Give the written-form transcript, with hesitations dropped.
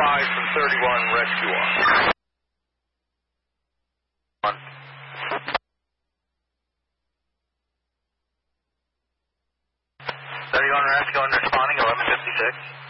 eyes from 31 rescue on. 31 rescue on responding 1156.